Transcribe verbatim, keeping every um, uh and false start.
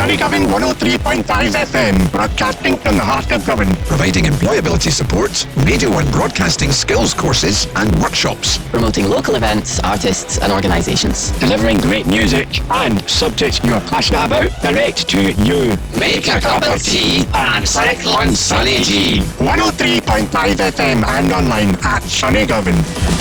Sunnygovan one oh three point five F M, broadcasting from the heart of Govan. Providing employability support, radio and broadcasting skills courses and workshops. Promoting local events, artists and organisations. Delivering great music and subjects you're passionate about direct to you. Make a cup of tea and cycle on Sunny G. one oh three point five F M and online at Sunnygovan.